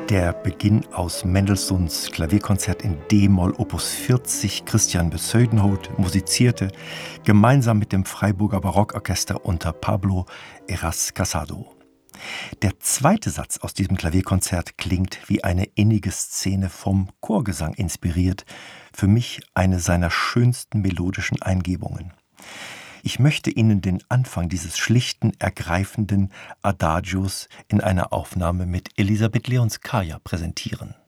Der Beginn aus Mendelssohns Klavierkonzert in D-Moll Opus 40. Christian Bezuidenhout musizierte gemeinsam mit dem Freiburger Barockorchester unter Pablo Heras Casado. Der zweite Satz aus diesem Klavierkonzert klingt wie eine innige Szene vom Chorgesang inspiriert, für mich eine seiner schönsten melodischen Eingebungen. Ich möchte Ihnen den Anfang dieses schlichten, ergreifenden Adagios in einer Aufnahme mit Elisabeth Leonskaya präsentieren.